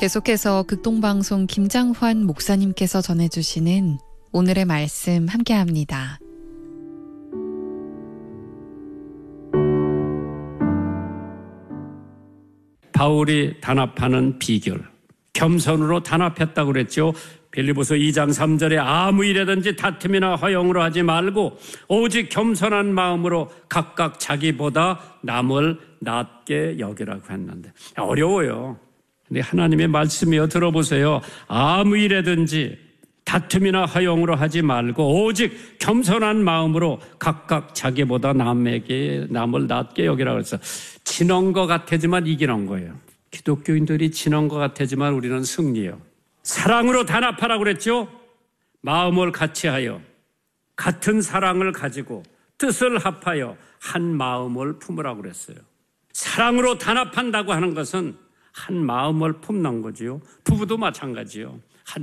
계속해서 극동방송 김장환 목사님께서 전해주시는 오늘의 말씀 함께합니다. 바울이 단합하는 비결, 겸손으로 단합했다고 그랬죠. 빌립보서 2장 3절에 아무 일에든지 다툼이나 허용으로 하지 말고 오직 겸손한 마음으로 각각 자기보다 남을 낮게 여기라고 했는데 어려워요. 근데 하나님의 말씀이요, 들어보세요. 아무 일에든지 다툼이나 허용으로 하지 말고 오직 겸손한 마음으로 각각 자기보다 남을 낮게 여기라고 해서 지는 것 같아지만 이기는 거예요. 기독교인들이 지는 것 같아지만 우리는 승리예요. 사랑으로 단합하라고 그랬죠. 마음을 같이하여 같은 사랑을 가지고 뜻을 합하여 한 마음을 품으라고 그랬어요. 사랑으로 단합한다고 하는 것은 한 마음을 품는 거지요. 부부도 마찬가지요.